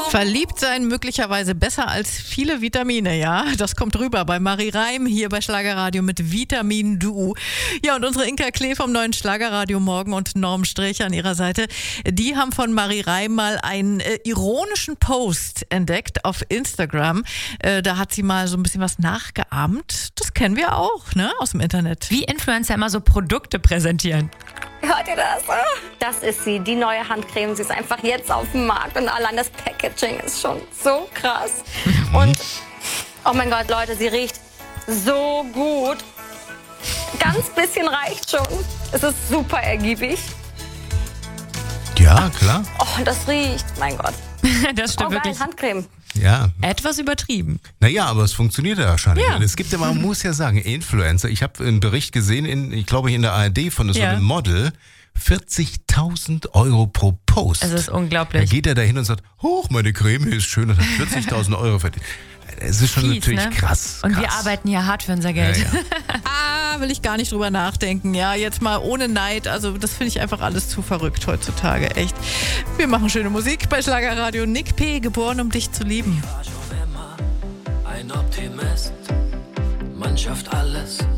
Verliebt sein möglicherweise besser als viele Vitamine, ja? Das kommt rüber bei Marie Reim hier bei Schlagerradio mit Vitamin Du. Ja, und unsere Inka Klee vom neuen Schlagerradio Morgen und Norm Strächer an ihrer Seite, die haben von Marie Reim mal einen ironischen Post entdeckt auf Instagram. Da hat sie mal so ein bisschen was nachgeahmt. Das kennen wir auch, ne? Aus dem Internet. Wie Influencer immer so Produkte präsentieren. Hört ihr das? Das ist sie, die neue Handcreme. Sie ist einfach jetzt auf dem Markt und allein das Packaging ist schon so krass. Und, oh mein Gott, Leute, sie riecht so gut. Ganz bisschen reicht schon. Es ist super ergiebig. Ja, klar. Oh, das riecht, mein Gott. Das stimmt Oh, geil, wirklich. Handcreme. Ja. Etwas übertrieben. Naja, aber es funktioniert ja wahrscheinlich. Ja. Es gibt ja, man muss ja sagen, Influencer. Ich habe einen Bericht gesehen, ich glaube in der ARD von so einem Model, 40.000 Euro pro Post. Es ist Da unglaublich. geht er da hin und sagt, hoch, meine Creme ist schön und hat 40.000 Euro verdient. Es ist schon Fies, natürlich ne? krass. Und wir krass. arbeiten hier hart für unser Geld. Ja, ja. Will ich gar nicht drüber nachdenken. Ja, jetzt mal ohne Neid. Also das finde ich einfach alles zu verrückt heutzutage. Echt. Wir machen schöne Musik bei Schlagerradio. Nick P., geboren, um dich zu lieben. Ein Optimist, man schafft alles.